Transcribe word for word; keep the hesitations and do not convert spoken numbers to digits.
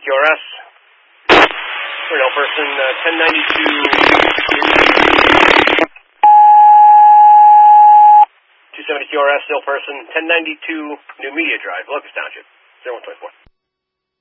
Q R S. Real person, uh, ten ninety-two. two seventy Q R S, still person, ten ninety-two New Media Drive, Locust Township, zero one twenty-four.